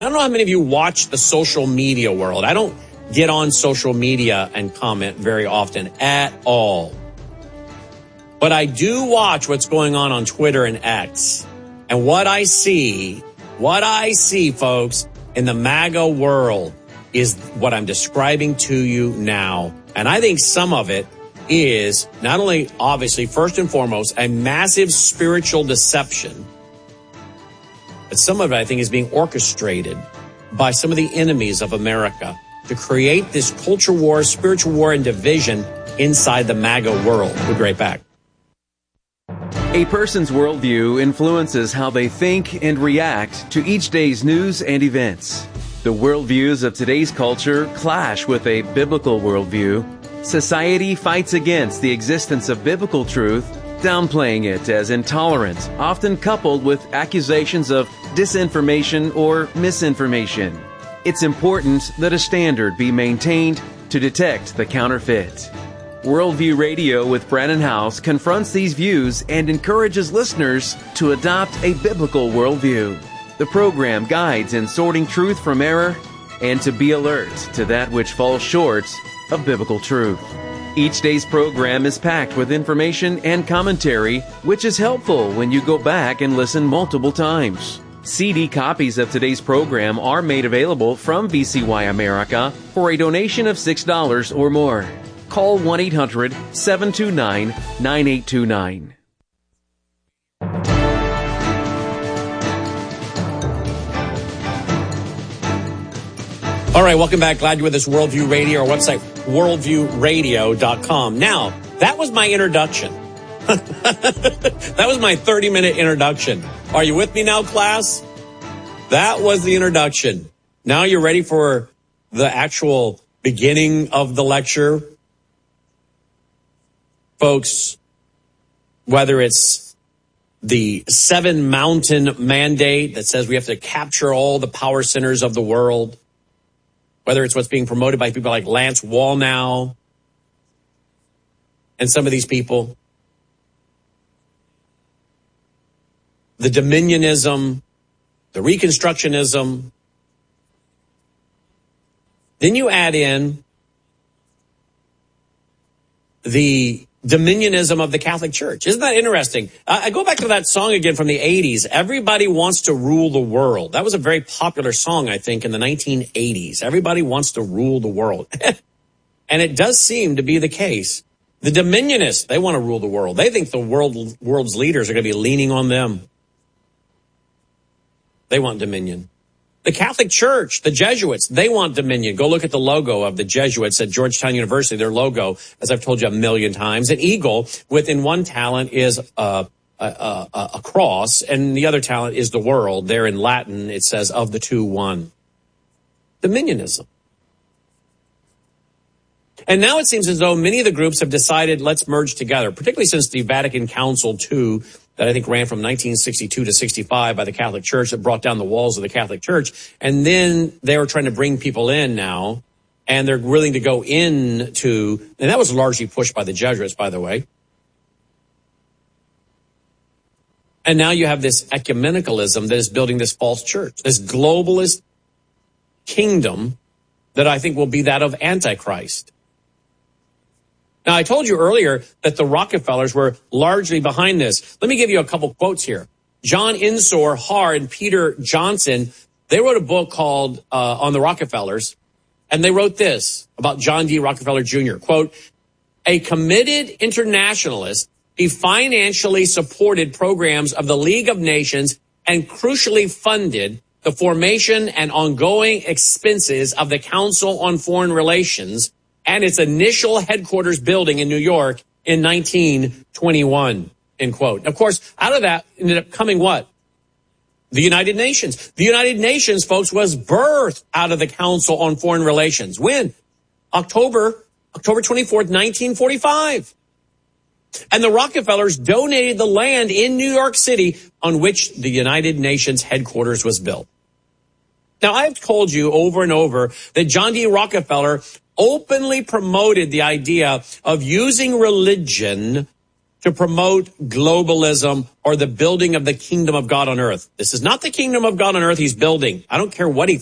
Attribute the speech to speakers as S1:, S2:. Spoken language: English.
S1: I don't know how many of you watch the social media world. I don't get on social media and comment very often at all. But I do watch what's going on Twitter and X. And what I see, folks, in the MAGA world is what I'm describing to you now. And I think some of it is not only, obviously, first and foremost, a massive spiritual deception, but some of it, I think, is being orchestrated by some of the enemies of America to create this culture war, spiritual war, and division inside the MAGA world. We'll be right back.
S2: A person's worldview influences how they think and react to each day's news and events. The worldviews of today's culture clash with a biblical worldview. Society fights against the existence of biblical truth, downplaying it as intolerant, often coupled with accusations of disinformation or misinformation. It's important that a standard be maintained to detect the counterfeit. Worldview Radio with Brannon Howse confronts these views and encourages listeners to adopt a biblical worldview. The program guides in sorting truth from error and to be alert to that which falls short of biblical truth. Each day's program is packed with information and commentary, which is helpful when you go back and listen multiple times. CD copies of today's program are made available from BCY America for a donation of $6 or more. Call 1-800-729-9829.
S1: All right, welcome back. Glad you're with us, Worldview Radio, our website, worldviewradio.com. Now, that was my introduction. That was my 30-minute introduction. Are you with me now, class? That was the introduction. Now you're ready for the actual beginning of the lecture. Folks, whether it's the 7-mountain mandate that says we have to capture all the power centers of the world, whether it's what's being promoted by people like Lance Wallnau and some of these people, the dominionism, the reconstructionism, then you add in the dominionism of the Catholic Church. Isn't that interesting? I go back to that song again from the 80s. Everybody Wants to Rule the World. That was a very popular song, I think, in the 1980s. Everybody wants to rule the world. And it does seem to be the case. The dominionists, they want to rule the world. They think the world's leaders are going to be leaning on them. They want dominion. The Catholic Church, the Jesuits, they want dominion. Go look at the logo of the Jesuits at Georgetown University. Their logo, as I've told you a million times, an eagle within one talent is a cross, and the other talent is the world. There in Latin, it says, of the two, one. Dominionism. And now it seems as though many of the groups have decided, let's merge together, particularly since the Vatican Council II, that I think ran from 1962 to 65 by the Catholic Church, that brought down the walls of the Catholic Church. And then they were trying to bring people in now, and they're willing to go into, and that was largely pushed by the Jesuits, by the way. And now you have this ecumenicalism that is building this false church, this globalist kingdom that I think will be that of Antichrist. Now, I told you earlier that the Rockefellers were largely behind this. Let me give you a couple quotes here. John Ensor, Haar, and Peter Johnson, they wrote a book called On the Rockefellers, and they wrote this about John D. Rockefeller Jr., quote, a committed internationalist, he financially supported programs of the League of Nations and crucially funded the formation and ongoing expenses of the Council on Foreign Relations and its initial headquarters building in New York in 1921, end quote. Of course, out of that ended up coming what? The United Nations. The United Nations, folks, was birthed out of the Council on Foreign Relations. When? October 24th, 1945. And the Rockefellers donated the land in New York City on which the United Nations headquarters was built. Now, I've told you over and over that John D. Rockefeller openly promoted the idea of using religion to promote globalism or the building of the kingdom of God on earth. This is not the kingdom of God on earth he's building. I don't care what he